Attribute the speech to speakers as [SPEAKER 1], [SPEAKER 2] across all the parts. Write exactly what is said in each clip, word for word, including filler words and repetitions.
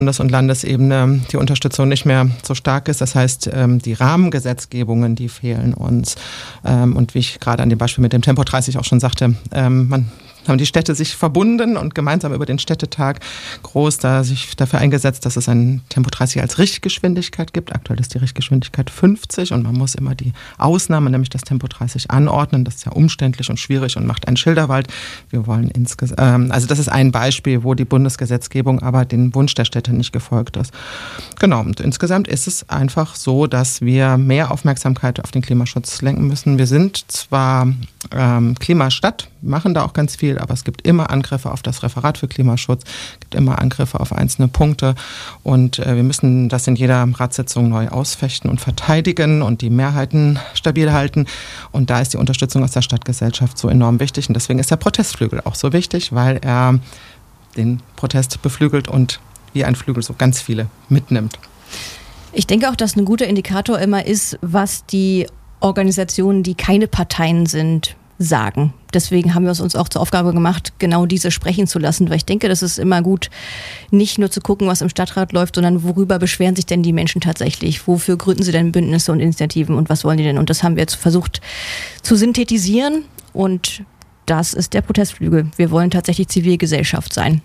[SPEAKER 1] Bundes- und Landesebene die Unterstützung nicht mehr so stark ist. Das heißt, die Rahmengesetzgebungen, die fehlen uns. Und wie ich gerade an dem Beispiel mit dem Tempo dreißig auch schon sagte, man haben die Städte sich verbunden und gemeinsam über den Städtetag groß da sich dafür eingesetzt, dass es ein Tempo dreißig als Richtgeschwindigkeit gibt. Aktuell ist die Richtgeschwindigkeit fünfzig und man muss immer die Ausnahme, nämlich das Tempo dreißig, anordnen. Das ist ja umständlich und schwierig und macht einen Schilderwald. Wir wollen insgesamt, ähm, also das ist ein Beispiel, wo die Bundesgesetzgebung aber den Wunsch der Städte nicht gefolgt ist. Genau, und insgesamt ist es einfach so, dass wir mehr Aufmerksamkeit auf den Klimaschutz lenken müssen. Wir sind zwar ähm, Klimastadt, machen da auch ganz viel, aber es gibt immer Angriffe auf das Referat für Klimaschutz, es gibt immer Angriffe auf einzelne Punkte und äh, wir müssen das in jeder Ratssitzung neu ausfechten und verteidigen und die Mehrheiten stabil halten und da ist die Unterstützung aus der Stadtgesellschaft so enorm wichtig und deswegen ist der Protestflügel auch so wichtig, weil er den Protest beflügelt und wie ein Flügel so ganz viele mitnimmt.
[SPEAKER 2] Ich denke auch, dass ein guter Indikator immer ist, was die Organisationen, die keine Parteien sind, sagen. Deswegen haben wir es uns auch zur Aufgabe gemacht, genau diese sprechen zu lassen, weil ich denke, das ist immer gut, nicht nur zu gucken, was im Stadtrat läuft, sondern worüber beschweren sich denn die Menschen tatsächlich? Wofür gründen sie denn Bündnisse und Initiativen und was wollen die denn? Und das haben wir jetzt versucht zu synthetisieren und das ist der Protestflügel. Wir wollen tatsächlich Zivilgesellschaft sein.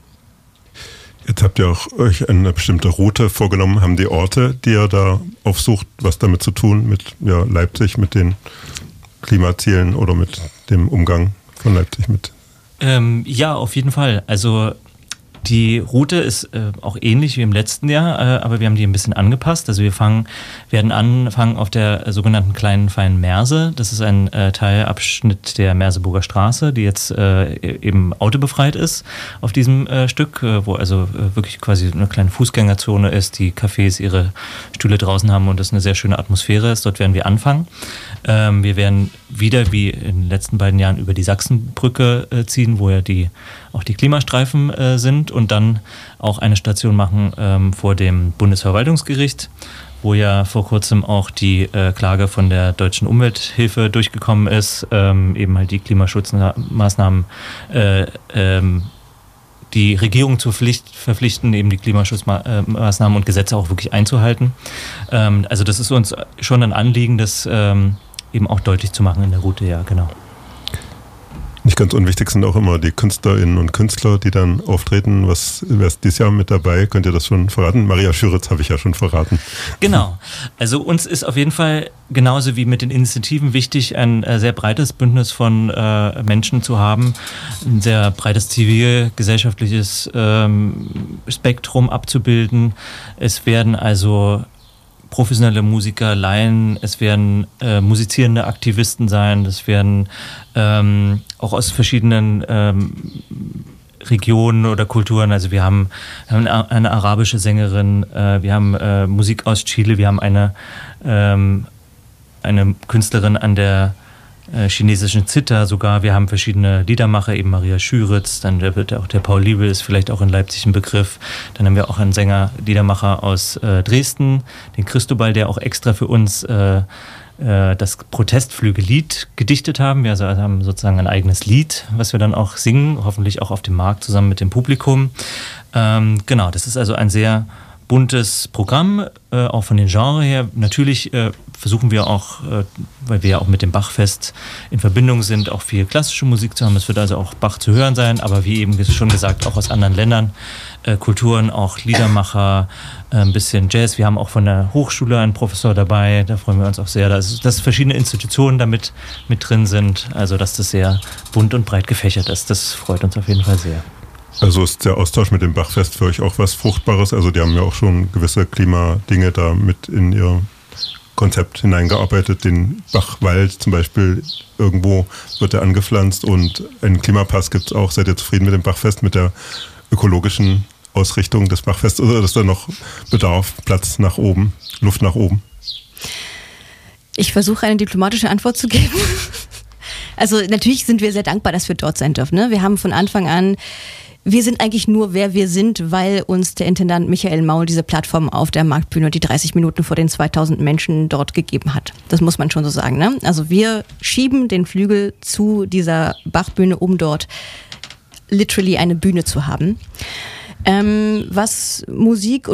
[SPEAKER 3] Jetzt habt ihr auch euch eine bestimmte Route vorgenommen. Haben die Orte, die ihr da aufsucht, was damit zu tun, mit ja, Leipzig, mit den Klimazielen oder mit dem Umgang von Leipzig mit?
[SPEAKER 4] Ähm, ja, auf jeden Fall. Also die Route ist äh, auch ähnlich wie im letzten Jahr, äh, aber wir haben die ein bisschen angepasst. Also wir fangen, werden anfangen auf der äh, sogenannten kleinen feinen Merse. Das ist ein äh, Teilabschnitt der Merseburger Straße, die jetzt äh, eben autobefreit ist auf diesem äh, Stück, äh, wo also äh, wirklich quasi eine kleine Fußgängerzone ist, die Cafés ihre Stühle draußen haben und das eine sehr schöne Atmosphäre ist. Dort werden wir anfangen. Ähm, wir werden wieder wie in den letzten beiden Jahren über die Sachsenbrücke äh, ziehen, wo ja die auch die Klimastreifen äh, sind und dann auch eine Station machen ähm, vor dem Bundesverwaltungsgericht, wo ja vor kurzem auch die äh, Klage von der Deutschen Umwelthilfe durchgekommen ist, ähm, eben halt die Klimaschutzmaßnahmen äh, ähm, die Regierung zur Pflicht verpflichten, eben die Klimaschutzmaßnahmen und Gesetze auch wirklich einzuhalten. Ähm, also das ist uns schon ein Anliegen, das ähm, eben auch deutlich zu machen in der Route, ja, genau.
[SPEAKER 3] Nicht ganz unwichtig sind auch immer die Künstlerinnen und Künstler, die dann auftreten. Was wer ist dieses Jahr mit dabei? Könnt ihr das schon verraten? Maria Schüritz habe ich ja schon verraten.
[SPEAKER 4] Genau. Also uns ist auf jeden Fall genauso wie mit den Initiativen wichtig, ein äh, sehr breites Bündnis von äh, Menschen zu haben, ein sehr breites zivilgesellschaftliches ähm, Spektrum abzubilden. Es werden also professionelle Musiker, Laien, es werden äh, musizierende Aktivisten sein, es werden ähm, auch aus verschiedenen ähm, Regionen oder Kulturen, also wir haben, eine, eine arabische Sängerin, äh, wir haben äh, Musik aus Chile, wir haben eine, ähm, eine Künstlerin an der äh, chinesischen Zither sogar, wir haben verschiedene Liedermacher, eben Maria Schüritz, dann wird auch der Paul Liebel, ist vielleicht auch in Leipzig ein Begriff, dann haben wir auch einen Sänger, Liedermacher aus äh, Dresden, den Christobal, der auch extra für uns äh, äh, das Protestflügellied gedichtet haben. Wir also haben sozusagen ein eigenes Lied, was wir dann auch singen, hoffentlich auch auf dem Markt zusammen mit dem Publikum. Ähm, genau, das ist also ein sehr buntes Programm, äh, auch von den Genres her. Natürlich äh, versuchen wir auch, äh, weil wir ja auch mit dem Bachfest in Verbindung sind, auch viel klassische Musik zu haben. Es wird also auch Bach zu hören sein, aber wie eben schon gesagt, auch aus anderen Ländern, äh, Kulturen, auch Liedermacher, äh, ein bisschen Jazz. Wir haben auch von der Hochschule einen Professor dabei, da freuen wir uns auch sehr, dass, dass verschiedene Institutionen da mit, mit drin sind, also dass das sehr bunt und breit gefächert ist. Das freut uns auf jeden Fall sehr.
[SPEAKER 3] Also ist der Austausch mit dem Bachfest für euch auch was Fruchtbares? Also die haben ja auch schon gewisse Klimadinge da mit in ihr Konzept hineingearbeitet. Den Bachwald zum Beispiel, irgendwo wird er angepflanzt und einen Klimapass gibt es auch. Seid ihr zufrieden mit dem Bachfest, mit der ökologischen Ausrichtung des Bachfests? Oder ist da noch Bedarf, Platz nach oben, Luft nach oben?
[SPEAKER 2] Ich versuche eine diplomatische Antwort zu geben. Also natürlich sind wir sehr dankbar, dass wir dort sein dürfen. Ne? Wir haben von Anfang an Wir sind eigentlich nur, wer wir sind, weil uns der Intendant Michael Maul diese Plattform auf der Marktbühne, die dreißig Minuten vor den zweitausend Menschen dort gegeben hat. Das muss man schon so sagen. Ne? Also wir schieben den Flügel zu dieser Bachbühne, um dort literally eine Bühne zu haben. Ähm, was Musik